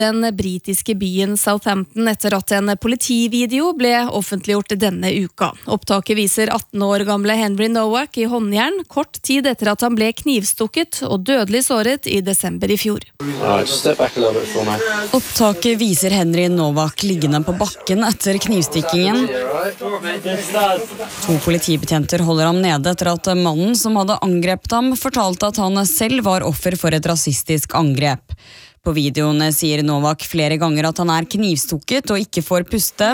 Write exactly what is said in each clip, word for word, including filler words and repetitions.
Den britiske byen Southampton etter at en politivideo ble offentliggjort denne uka. Opptaket viser atten år gamle Henry Nowak i håndjern, kort tid etter at han ble knivstukket og dødelig såret i desember i fjor. Opptaket viser Henry Nowak liggende på bakken etter knivstikkingen. To politibetjenter holder ham nede etter at mannen som hadde angrepet ham fortalte at han selv var offer for et rasistisk angrep. På videoen sier Nowak flere ganger at han er knivstukket og ikke får puste.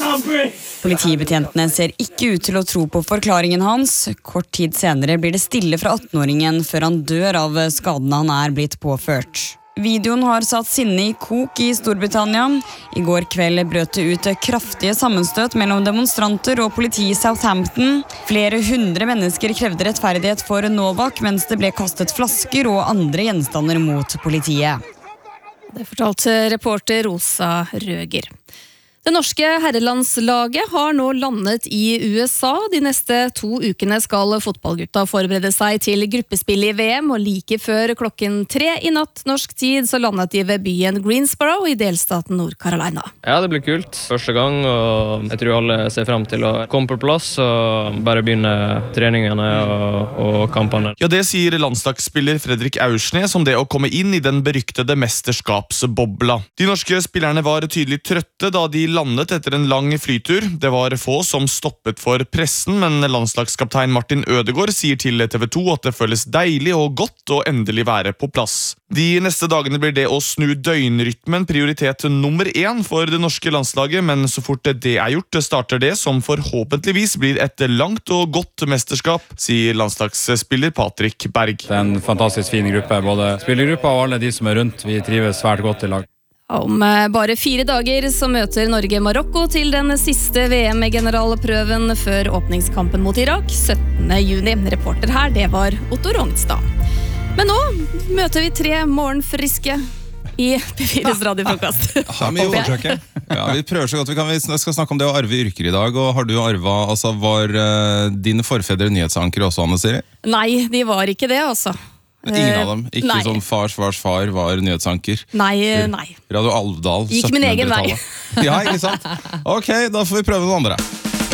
Politibetjentene ser ikke ut til å tro på forklaringen hans. Kort tid senere blir det stille fra atten-åringen før han dør av skadene han er blitt påført. Videoen har satt sinne i kok i Storbritannia. I går kveld brøt det ut kraftige sammenstøt mellom demonstranter og politi i Southampton. Flere hundre mennesker krevde rettferdighet for Nowak, mens det ble kastet flasker og andre gjenstander mot politiet. Det fortalte reporter Rosa Røger. Det norske herrelandslaget har nå landet i U S A. De neste to ukene skal fotballgutta forberede seg til gruppespill i V M, og like før klokken tre i natt norsk tid så landet de ved byen Greensboro i delstaten Nord-Carolina. Ja, det blir kult. Første gang, og jeg tror alle ser frem til å komme på plass og bare begynne treningene og, og kampene. Ja, det sier landslagsspiller Fredrik Aursnes om det å komme inn i den beryktede mesterskapsbobla. De norske spillerne var tydelig trøtte da de landet etter en lang flytur. Det var få som stoppet for pressen, men landslagskaptein Martin Ødegaard sier til T V to at det føles deilig og godt å endelig være på plass. De neste dagene blir det å snu døgnrytmen prioritet nummer én for det norske landslaget, men så fort det er gjort, starter det som forhåpentligvis blir et langt og godt mesterskap, sier landslagsspiller Patrick Berg. Det er en fantastisk fin gruppe, både spillergruppa og alle de som er rundt. Vi trives svært godt i lag. Om bare fire dager så møter Norge Marokko til den siste V M-generalprøven før åpningskampen mot Irak syttende juni. Reporter her, det var Otto Rognstad. Men nå møter vi tre morgenfriske i P fires radiofrokost. Ja, vi, ja, vi prøver så godt vi kan. Vi skal snakke om det å arve yrker i dag. Og har du arva, altså var uh, dine forfedre nyhetsanker også, Anne Siri? Nei, de var ikke det altså. Ingen av dem, ikke nei. Sånn fars fars far var nyhetsanker. Nei, nei. Radio Alvdal, gikk min egen vei. Ja, ikke sant? Ok, da får vi prøve noen andre.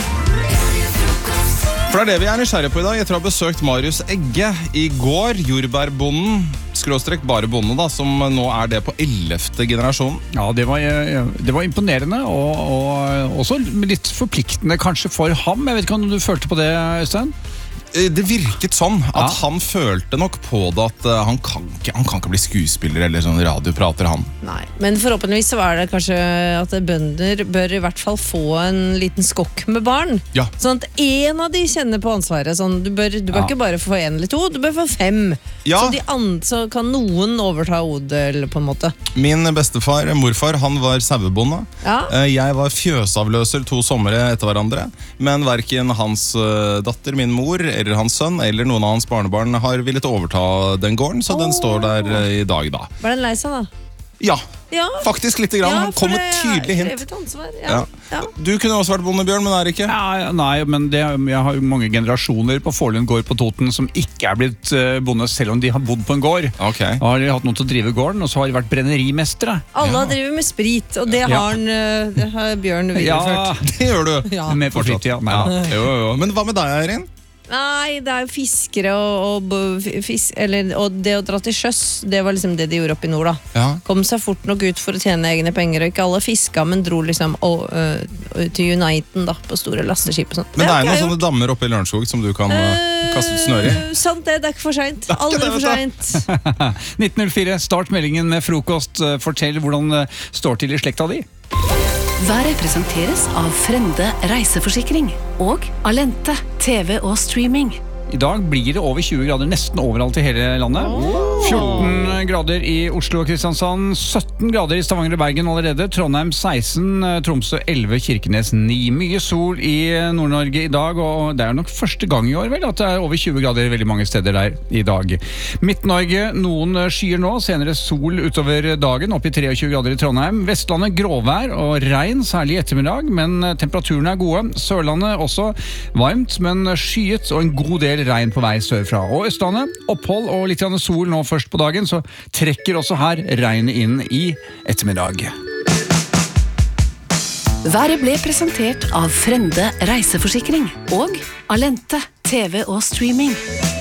For det er det vi er nysgjerrige på i dag. Jeg tror jeg har besøkt Marius Egge i går, jordbærbonden, skråstrek bare bonde da, som nå er det på ellevte generasjon. Ja, det var, det var imponerende, og, og også litt forpliktende kanskje for ham. Jeg vet ikke om du følte på det, Øystein? Det virket sånn at ja. Han følte nok på det at uh, han, kan ikke, han kan ikke bli skuespiller eller sånn radioprater han. Nei, men forhåpentligvis så var det kanskje at bønder bør i hvert fall få en liten skokk med barn. Ja. Sånn at en av de kjenner på ansvaret. Sånn, du bør, du bør ja. ikke bare få en eller to, du bør få fem. Ja. Så, de andre, så kan noen overta odel på en måte. Min bestefar, morfar, han var sauebonde. Ja. Jeg var fjøsavløser to somre etter hverandre, men hverken hans datter, min mor, eller hans sønn, eller noen av hans barnebarn har villet overta den gården, så oh. den står der i dag da. Var den lei seg da? Ja, ja. faktisk litt grann. Ja, Han kom et tydelig hint. Ja. Ja. Ja. Du kunne også vært bonde, Bjørn, men er ikke? Ja, nei, men det, jeg har mange generasjoner på Forlund gård på Toten som ikke er blitt bonde, selv om de har bodd på en gård. Okay. Da har de hatt noen til å drive gården, og så har de vært brennerimestere. Alle har drivet med sprit, og det har, ja. han, det har Bjørn videreført. Ja, det gjør du. Ja. Med på fritid, ja. Ja. Jo, jo. Men hva med deg, Eirin? Nei, det er jo fiskere og, og, fis, eller, og det å dra til sjøs, det var liksom det de gjorde opp i nord da. Ja. Kom seg fort nok ut for å tjene egne penger, og ikke alle fiska, men dro liksom og, uh, til Uniten da, på store lasteskip og sånt. Men det, det er noen okay, sånne dammer oppe i Lørenskog som du kan uh, kaste ut snør i? Sant det, det er ikke for sent. Aldri for sent. nitten null fire, start meldingen med frokost. Fortell hvordan det står til i slekta di. Været presenteres av Frende reiseforsikring og Alente, T V og streaming. I dag blir det over tjue grader nesten overalt i hele landet. fjorten grader i Oslo og Kristiansand, sytten grader i Stavanger og Bergen allerede, Trondheim seksten, Tromsø elleve, Kirkenes ni. Mye sol i Nord-Norge i dag, og det er nok første gang i år vel at det er over tjue grader veldig mange steder der i dag. Midt-Norge, noen skyer nå, senere sol utover dagen, opp i treogtjue grader i Trondheim. Vestlandet gråvær og regn, særlig i ettermiddag, men temperaturen er gode. Sørlandet også varmt, men skyet og en god del del regn på vei sørfra. Og Østlandet, opphold og litt grann sol nå først på dagen, så trekker også her regnet inn i ettermiddag. Været ble presentert av Frende reiseforsikring og Alente, T V og streaming.